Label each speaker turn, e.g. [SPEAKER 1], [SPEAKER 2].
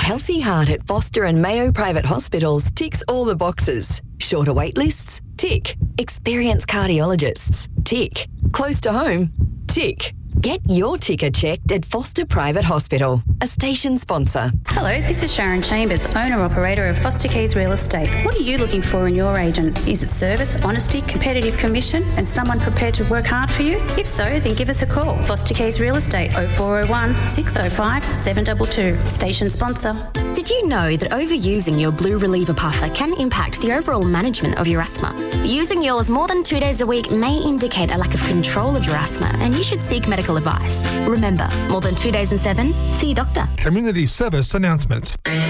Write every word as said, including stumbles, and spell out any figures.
[SPEAKER 1] Healthy Heart at Foster and Mayo Private Hospitals ticks all the boxes. Shorter wait lists? Tick. Experienced cardiologists? Tick. Close to home? Tick. Get your ticker checked at Foster Private Hospital, a station sponsor.
[SPEAKER 2] Hello, this is Sharon Chambers, owner-operator of Foster Keys Real Estate. What are you looking for in your agent? Is it service, honesty, competitive commission, and someone prepared to work hard for you? If so, then give us a call. Foster Keys Real Estate, oh four oh one, six oh five, seven two two. Station sponsor.
[SPEAKER 3] Did you know that overusing your Blue Reliever puffer can impact the overall management of your asthma? Using yours more than two days a week may indicate a lack of control of your asthma, and you should seek medical advice. Remember, more than two days in seven, see your doctor.
[SPEAKER 4] Community service announcement.